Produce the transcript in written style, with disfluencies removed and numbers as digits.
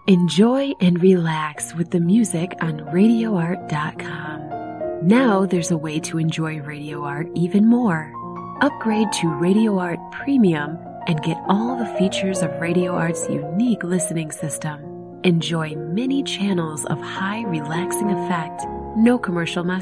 Enjoy and relax with the music on RadioArt.com. Now there's a way to enjoy Radio Art even more. Upgrade to Radio Art Premium and get all the features of Radio Art's unique listening system. Enjoy many channels of high relaxing effect, no commercial messages.